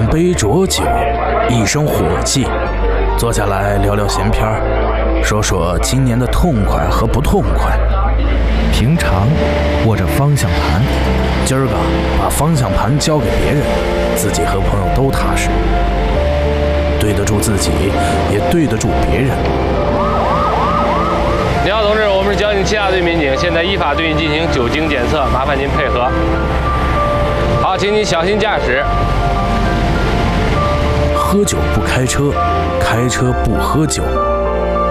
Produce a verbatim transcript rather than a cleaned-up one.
杯浊酒，一身火气，坐下来聊聊闲篇儿，说说今年的痛快和不痛快。 平常握着方向盘， 今儿个把方向盘交给别人，自己和朋友都踏实，对得住自己，也对得住别人。 你好，同志，我们是交警七大队民警，现在依法对你进行酒精检测，麻烦您配合。好，请你小心驾驶。 喝酒不开车，开车不喝酒。